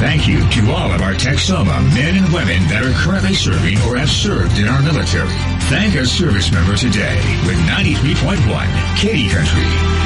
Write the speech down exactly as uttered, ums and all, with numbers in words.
thank you to all of our Texoma men and women that are currently serving or have served in our military. Thank a service member today with ninety-three point one Katy Country.